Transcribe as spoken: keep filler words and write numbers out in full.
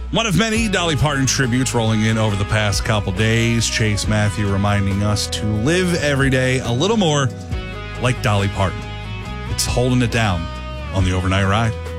One of many Dolly Parton tributes rolling in over the past couple days. Chase Matthew reminding us to live every day a little more like Dolly Parton. It's holding it down on the overnight ride.